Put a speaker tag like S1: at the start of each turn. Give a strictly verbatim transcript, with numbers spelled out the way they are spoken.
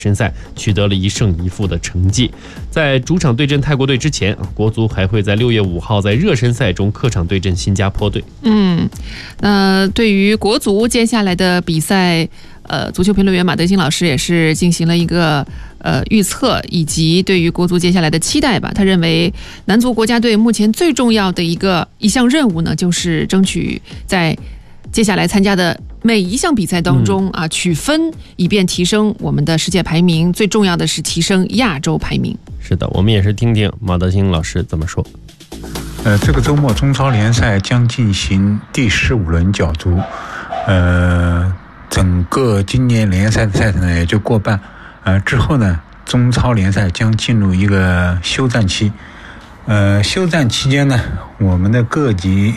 S1: 申赛取得了一胜一负的成绩。在主场对阵泰国队之前，国足还会在六月五号在热身赛中客场对阵新加坡队。
S2: 嗯，那对于国足接下来的比赛，呃，足球评论员马德兴老师也是进行了一个呃预测，以及对于国足接下来的期待吧。他认为，男足国家队目前最重要的一个一项任务呢，就是争取在接下来参加的每一项比赛当中啊取分，以便提升我们的世界排名。最重要的是提升亚洲排名。
S1: 是的，我们也是听听马德兴老师怎么说。
S3: 呃，这个周末中超联赛将进行第十五轮角逐，呃，整个今年联赛的赛程呢也就过半，呃，之后呢，中超联赛将进入一个休战期。呃，休战期间呢，我们的各级